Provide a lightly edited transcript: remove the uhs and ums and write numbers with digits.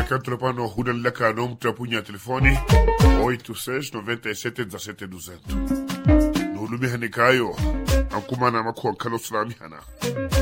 canto la pano hudan laka nom trapunha telefone 869717 200 no lumi hanikayo an kuma na mako kalo salami hana